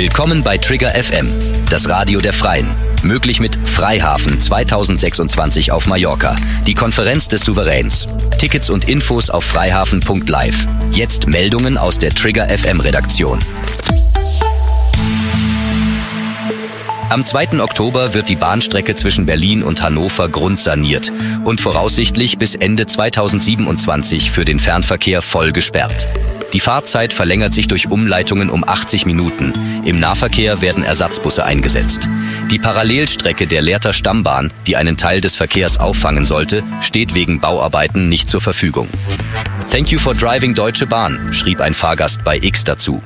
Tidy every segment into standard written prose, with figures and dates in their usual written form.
Willkommen bei Trigger FM, das Radio der Freien. Möglich mit Freihafen 2026 auf Mallorca, die Konferenz des Souveräns. Tickets und Infos auf freihafen.live. Jetzt Meldungen aus der Trigger FM Redaktion. Am 2. Oktober wird die Bahnstrecke zwischen Berlin und Hannover grundsaniert und voraussichtlich bis Ende 2027 für den Fernverkehr voll gesperrt. Die Fahrzeit verlängert sich durch Umleitungen um 80 Minuten. Im Nahverkehr werden Ersatzbusse eingesetzt. Die Parallelstrecke der Lehrter Stammbahn, die einen Teil des Verkehrs auffangen sollte, steht wegen Bauarbeiten nicht zur Verfügung. Thank you for driving Deutsche Bahn, schrieb ein Fahrgast bei X dazu.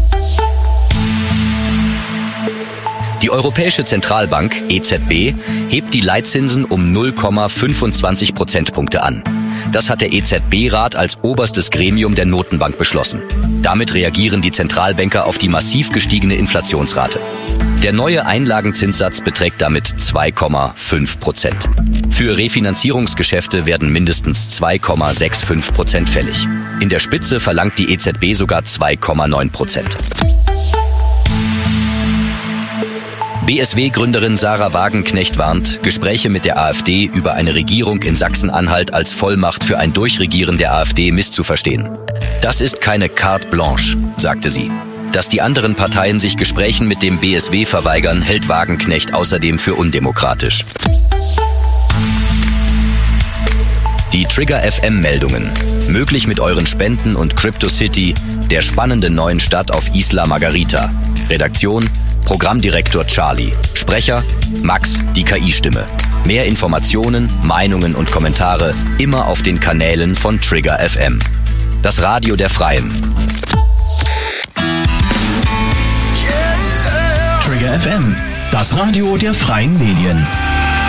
Die Europäische Zentralbank, EZB, hebt die Leitzinsen um 0,25 Prozentpunkte an. Das hat der EZB-Rat als oberstes Gremium der Notenbank beschlossen. Damit reagieren die Zentralbanker auf die massiv gestiegene Inflationsrate. Der neue Einlagenzinssatz beträgt damit 2,5%. Für Refinanzierungsgeschäfte werden mindestens 2,65% fällig. In der Spitze verlangt die EZB sogar 2,9%. BSW-Gründerin Sarah Wagenknecht warnt, Gespräche mit der AfD über eine Regierung in Sachsen-Anhalt als Vollmacht für ein Durchregieren der AfD misszuverstehen. Das ist keine carte blanche, sagte sie. Dass die anderen Parteien sich Gesprächen mit dem BSW verweigern, hält Wagenknecht außerdem für undemokratisch. Die Trigger FM-Meldungen. Möglich mit euren Spenden und CryptoCity, der spannenden neuen Stadt auf Isla Margarita. Redaktion Programmdirektor Charlie. Sprecher Max, die KI-Stimme. Mehr Informationen, Meinungen und Kommentare immer auf den Kanälen von Trigger FM. Das Radio der Freien. Trigger FM, das Radio der Freien Medien.